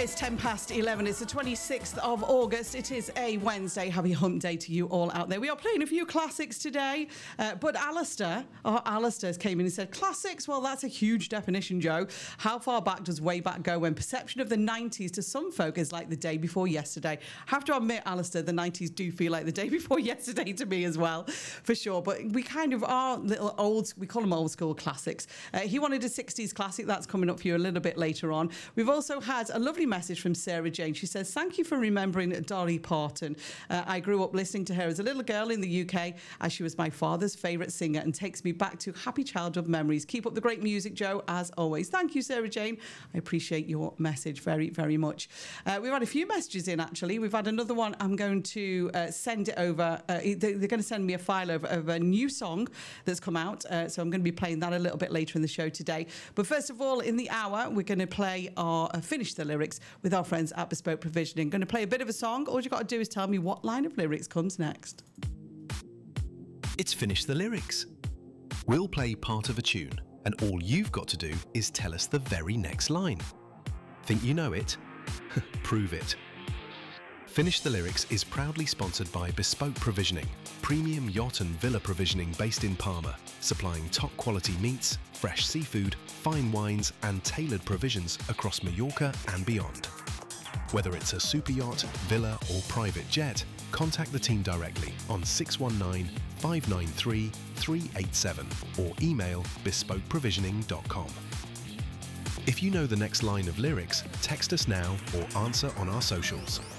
It's 10 past 11. It's the 26th of August. It is a Wednesday. Happy hump day to you all out there. We are playing a few classics today, but Alistair came in and said, classics? Well, that's a huge definition, Joe. How far back does way back go when perception of the 90s to some folk is like the day before yesterday? Have to admit, Alistair, the 90s do feel like the day before yesterday to me as well, for sure. But we kind of are little old, we call them old school classics. He wanted a 60s classic. That's coming up for you a little bit later on. We've also had a lovely message from Sarah Jane. She says, thank you for remembering Dolly Parton. I grew up listening to her as a little girl in the UK, as she was my father's favourite singer and takes me back to happy childhood memories. Keep up the great music, Joe, as always. Thank you, Sarah Jane. I appreciate your message very, very much. We've had a few messages in, actually. We've had another one. I'm going to send it over. They're going to send me a file over of a new song that's come out. So I'm going to be playing that a little bit later in the show today. But first of all, in the hour, we're going to play our Finish the Lyrics with our friends at Bespoke Provisioning. Going to play a bit of a song. All you've got to do is tell me what line of lyrics comes next. It's Finish the Lyrics. We'll play part of a tune, and all you've got to do is tell us the very next line. Think you know it? Prove it. Finish the Lyrics is proudly sponsored by Bespoke Provisioning, premium yacht and villa provisioning based in Palma, supplying top quality meats, fresh seafood, fine wines and tailored provisions across Mallorca and beyond. Whether it's a super yacht, villa or private jet, contact the team directly on 619 593 387 or email bespokeprovisioning.com. If you know the next line of lyrics, text us now or answer on our socials.